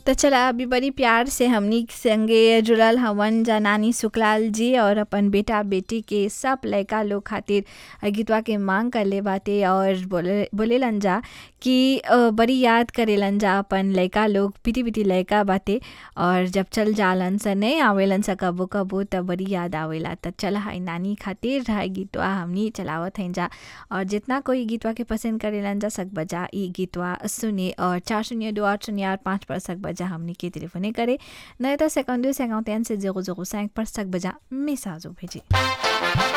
तो चला अभी बड़ी प्यार से हमनी संगे जुड़ल हवन जा नानी सुकलाल जी और अपन बेटा बेटी के सब लड़का लोग खातिर गीतवा के मांग कर ले बाते और बोलेलन जा कि बड़ी याद करेलन जा अपन लड़का लोग पिटी पिटी लड़का बाते और जब चल जालन सा नहीं आवेलन सा कबो कबो तब बड़ी याद आवेला। तो चला हाई नानी खातिर हाई गीतवा हमनी चलावत हैं जा और जितना कोई गीतवा के पसंद करेलन जा सक बजा ई गीतवा सुने और 402-808-5 पर सक बजा हमनी के टेलीफोने करे नहीं तो 52-51 से 005 पर सक बजा मैसेज भेजे।